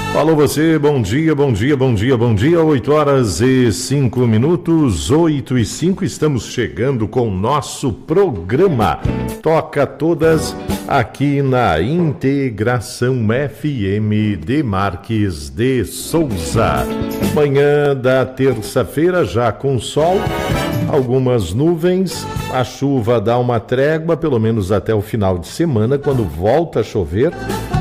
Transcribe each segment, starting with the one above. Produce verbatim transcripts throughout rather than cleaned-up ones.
Alô você, bom dia, bom dia, bom dia, bom dia, oito horas e cinco minutos, oito e cinco, estamos chegando com o nosso programa Toca Todas aqui na Integração F M de Marques de Souza. Manhã da terça-feira já com sol, algumas nuvens, a chuva dá uma trégua, pelo menos até o final de semana, quando volta a chover.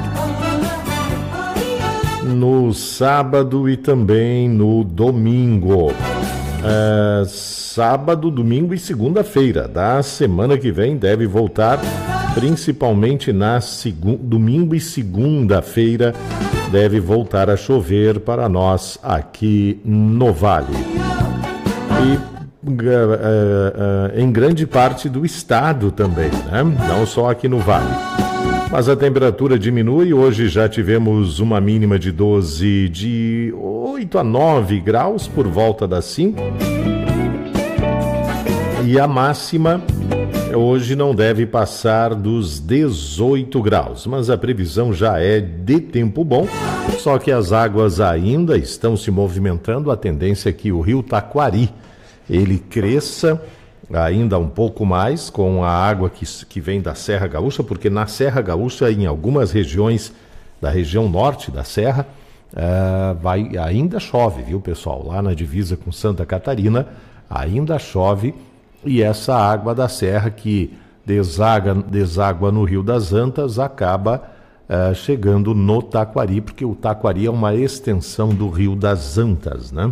No sábado e também no domingo. É, sábado, domingo e segunda-feira da semana que vem deve voltar, principalmente na segu... domingo e segunda-feira deve voltar a chover para nós aqui no Vale. E é, é, em grande parte do estado também, né? Não só aqui no Vale. Mas a temperatura diminui, hoje já tivemos uma mínima de doze, de oito a nove graus, por volta das cinco. E a máxima hoje não deve passar dos dezoito graus, mas a previsão já é de tempo bom, só que as águas ainda estão se movimentando, a tendência é que o rio Taquari, ele cresça ainda um pouco mais com a água que, que vem da Serra Gaúcha, porque na Serra Gaúcha, em algumas regiões da região norte da Serra, uh, vai, ainda chove, viu, pessoal? Lá na divisa com Santa Catarina, ainda chove, e essa água da Serra que desaga, deságua no Rio das Antas acaba uh, chegando no Taquari, porque o Taquari é uma extensão do Rio das Antas, né?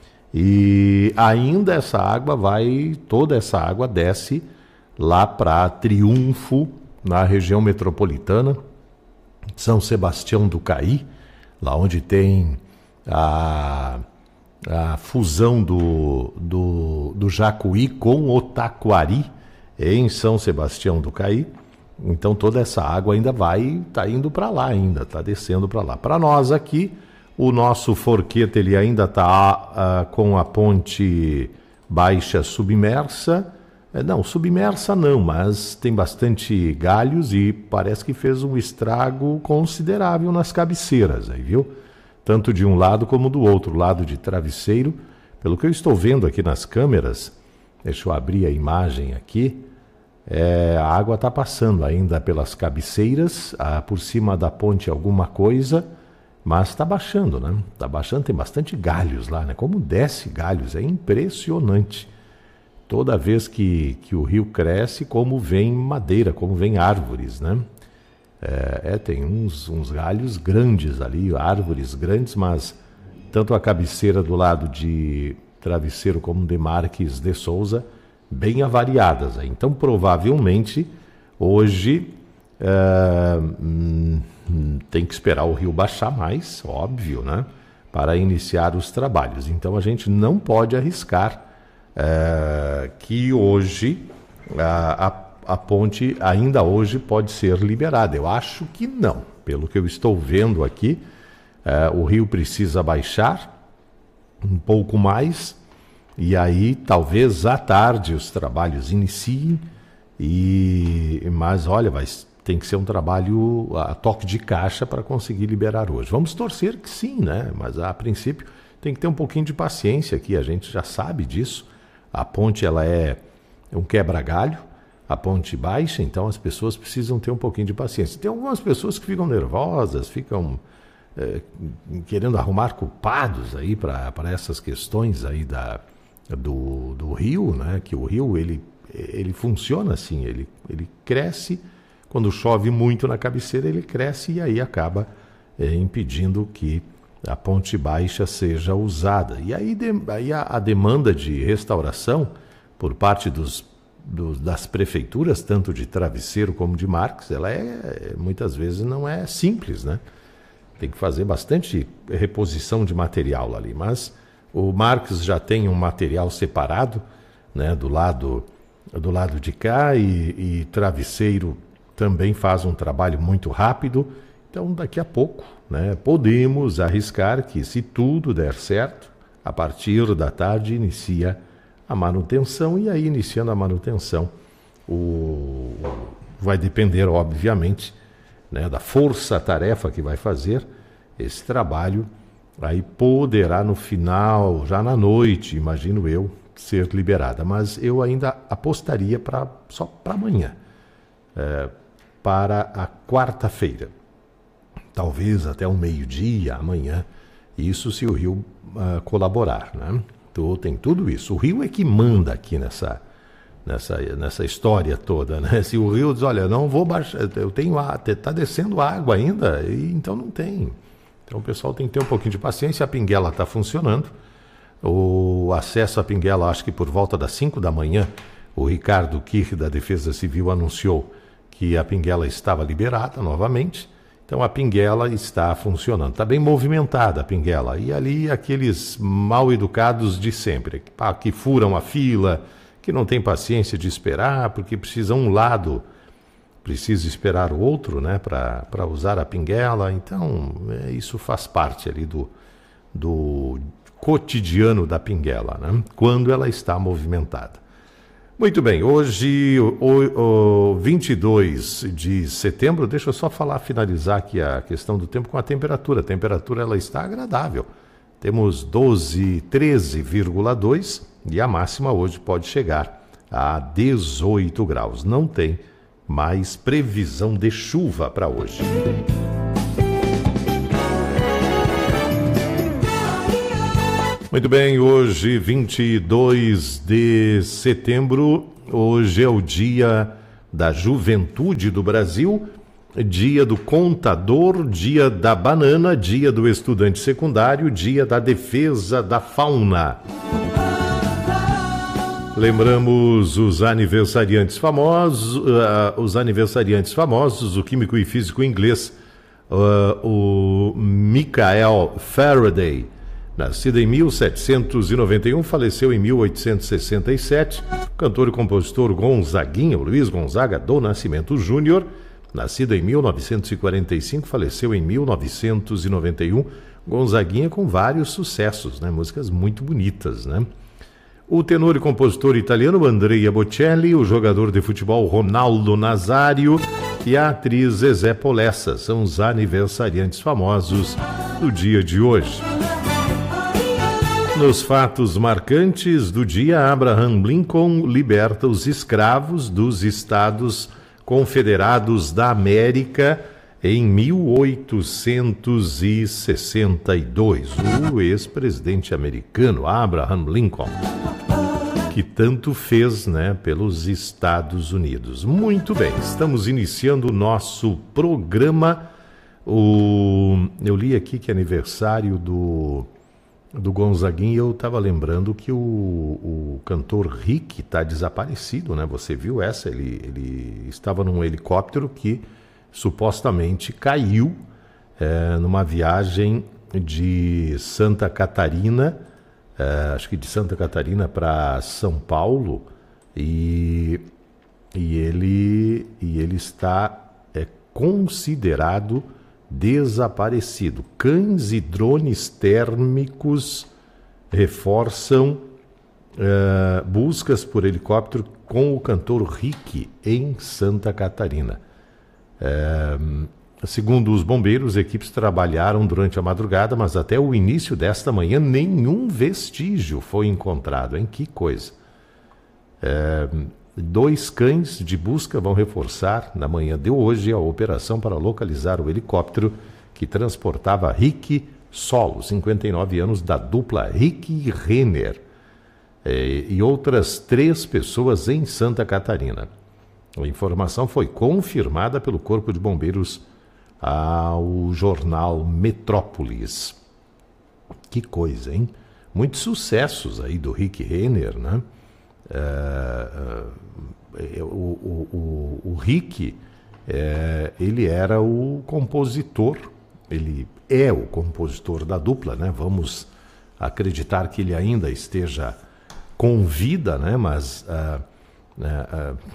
E ainda essa água vai, toda essa água desce lá para Triunfo, na região metropolitana, São Sebastião do Caí, lá onde tem a, a fusão do, do, do Jacuí com o Taquari, em São Sebastião do Caí. Então toda essa água ainda vai, está indo para lá ainda, está descendo para lá. Para nós aqui, o nosso Forqueta, ele ainda está uh, com a ponte baixa submersa. É, não, submersa não, mas tem bastante galhos e parece que fez um estrago considerável nas cabeceiras, aí, viu? Tanto de um lado como do outro lado de Travesseiro. Pelo que eu estou vendo aqui nas câmeras, deixa eu abrir a imagem aqui, é, a água está passando ainda pelas cabeceiras, ah, por cima da ponte alguma coisa, mas está baixando, né? Está baixando, tem bastante galhos lá, né? Como desce galhos, é impressionante. Toda vez que, que o rio cresce, como vem madeira, como vem árvores, né? É, é tem uns, uns galhos grandes ali, árvores grandes, mas tanto a cabeceira do lado de Travesseiro como de Marques de Souza, bem avariadas. Então, provavelmente, hoje... É, hum, tem que esperar o rio baixar mais, óbvio, né, para iniciar os trabalhos. Então a gente não pode arriscar é, que hoje a, a, a ponte ainda hoje pode ser liberada. Eu acho que não. Pelo que eu estou vendo aqui, é, o rio precisa baixar um pouco mais e aí talvez à tarde os trabalhos iniciem. E mas olha, vai tem que ser um trabalho a toque de caixa para conseguir liberar hoje. Vamos torcer que sim, né? Mas a princípio tem que ter um pouquinho de paciência aqui, a gente já sabe disso. A ponte ela é um quebra-galho, a ponte baixa, então as pessoas precisam ter um pouquinho de paciência. Tem algumas pessoas que ficam nervosas, ficam é, querendo arrumar culpados aí para essas questões aí da, do, do rio, né? Que o rio ele, ele funciona assim, ele, ele cresce. Quando chove muito na cabeceira, ele cresce e aí acaba é, impedindo que a ponte baixa seja usada. E aí, de, aí a, a demanda de restauração por parte dos, dos, das prefeituras, tanto de Travesseiro como de Marques, ela é, muitas vezes não é simples, né? Tem que fazer bastante reposição de material ali. Mas o Marques já tem um material separado, né, do lado, do lado de cá, e, e Travesseiro também faz um trabalho muito rápido. Então, daqui a pouco, né, podemos arriscar que, se tudo der certo, a partir da tarde inicia a manutenção, e aí, iniciando a manutenção, o... vai depender, obviamente, né, da força-tarefa que vai fazer, esse trabalho aí poderá no final, já na noite, imagino eu, ser liberada. Mas eu ainda apostaria pra, só para amanhã, é, para a quarta-feira. Talvez até o meio-dia, amanhã, isso se o Rio uh, colaborar, né? Então, tem tudo isso. O Rio é que manda aqui nessa, nessa, nessa história toda, né? Se o Rio diz, olha, não vou baixar, eu tenho está descendo água ainda, e, então não tem. Então o pessoal tem que ter um pouquinho de paciência. A Pinguela está funcionando. O acesso à Pinguela, acho que por volta das cinco da manhã, o Ricardo Kirch, da Defesa Civil, anunciou que a Pinguela estava liberada novamente. Então a Pinguela está funcionando. Está bem movimentada a Pinguela. E ali aqueles mal educados de sempre, que furam a fila, que não tem paciência de esperar, porque precisa um lado, precisa esperar o outro, né, para usar a Pinguela. Então é, isso faz parte ali do, do cotidiano da Pinguela, né, quando ela está movimentada. Muito bem, hoje, o, o vinte e dois de setembro, deixa eu só falar, finalizar aqui a questão do tempo com a temperatura. A temperatura ela está agradável. Temos doze, treze vírgula dois e a máxima hoje pode chegar a dezoito graus. Não tem mais previsão de chuva para hoje. Muito bem, hoje, vinte e dois de setembro, hoje é o Dia da Juventude do Brasil, Dia do Contador, Dia da Banana, Dia do Estudante Secundário, Dia da Defesa da Fauna. Lembramos os aniversariantes famosos, uh, os aniversariantes famosos, o químico e físico inglês, uh, o Michael Faraday, nascido em mil setecentos e noventa e um, faleceu em mil oitocentos e sessenta e sete. Cantor e compositor Gonzaguinha, Luiz Gonzaga do Nascimento Júnior, nascido em mil novecentos e quarenta e cinco, faleceu em mil novecentos e noventa e um. Gonzaguinha com vários sucessos, né? Músicas muito bonitas, né? O tenor e compositor italiano Andrea Bocelli, o jogador de futebol Ronaldo Nazário e a atriz Zezé Polessa são os aniversariantes famosos do dia de hoje. Nos fatos marcantes do dia, Abraham Lincoln liberta os escravos dos Estados Confederados da América em mil oitocentos e sessenta e dois. O ex-presidente americano Abraham Lincoln, que tanto fez, né, pelos Estados Unidos. Muito bem, estamos iniciando o nosso programa. O... Eu li aqui que é aniversário do... do Gonzaguinha, eu estava lembrando que o, o cantor Rick está desaparecido, né? Você viu essa? Ele, ele estava num helicóptero que supostamente caiu é, numa viagem de Santa Catarina, é, acho que de Santa Catarina para São Paulo, e, e, ele, e ele está é, considerado desaparecido. Cães e drones térmicos reforçam uh, buscas por helicóptero com o cantor Rick em Santa Catarina. Uh, segundo os bombeiros, equipes trabalharam durante a madrugada, mas até o início desta manhã nenhum vestígio foi encontrado. Hein? Que coisa! Uh, Dois cães de busca vão reforçar, na manhã de hoje, a operação para localizar o helicóptero que transportava Rick Solo, cinquenta e nove anos, da dupla Rick e Renner, e, e outras três pessoas em Santa Catarina. A informação foi confirmada pelo Corpo de Bombeiros ao jornal Metrópolis. Que coisa, hein? Muitos sucessos aí do Rick Renner, né? Uh, uh, o, o, o, o Rick, uh, ele era o compositor, ele é o compositor da dupla, né? Vamos acreditar que ele ainda esteja com vida, né? Mas uh, uh, uh,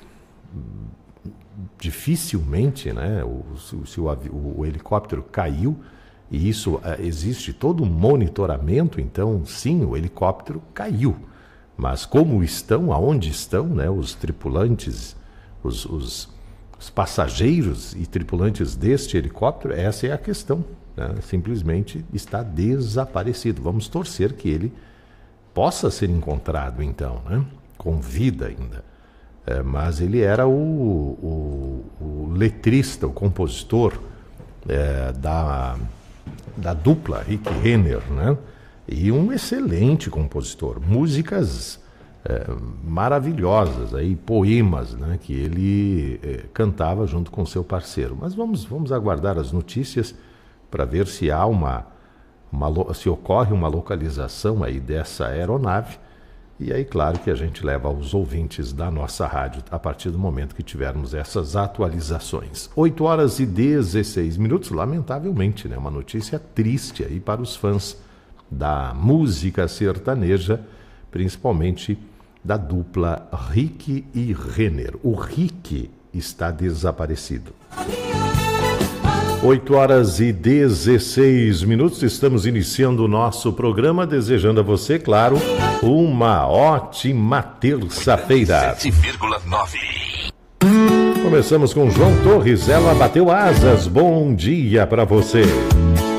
dificilmente, né? O, se, se o, o, o helicóptero caiu, e isso uh, existe todo um monitoramento, então sim, o helicóptero caiu. Mas como estão, aonde estão, né, os tripulantes, os, os, os passageiros e tripulantes deste helicóptero, essa é a questão. né? Simplesmente está desaparecido. Vamos torcer que ele possa ser encontrado, então, né? Com vida ainda. É, mas ele era o, o, o letrista, o compositor é, da, da dupla Rick Renner, né? E um excelente compositor. Músicas é, maravilhosas, aí, poemas, né? Que ele é, cantava junto com seu parceiro. Mas vamos, vamos aguardar as notícias para ver se há uma, uma, se ocorre uma localização aí dessa aeronave. E aí, claro que a gente leva aos ouvintes da nossa rádio a partir do momento que tivermos essas atualizações. oito horas e dezesseis minutos, lamentavelmente, né? Uma notícia triste aí para os fãs da música sertaneja, principalmente da dupla Rick e Renner. O Rick está desaparecido. oito horas e dezesseis minutos, estamos iniciando o nosso programa, desejando a você, claro, uma ótima terça-feira. sete vírgula nove. Começamos com João Torres, ela bateu asas, bom dia para você.